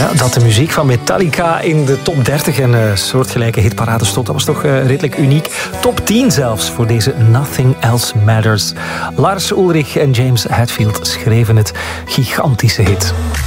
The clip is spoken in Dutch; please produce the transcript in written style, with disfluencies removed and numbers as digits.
Ja, dat de muziek van Metallica in de top 30 en soortgelijke hitparades stond, dat was toch redelijk uniek. Top 10 zelfs voor deze Nothing Else Matters. Lars Ulrich en James Hetfield schreven het gigantische hit.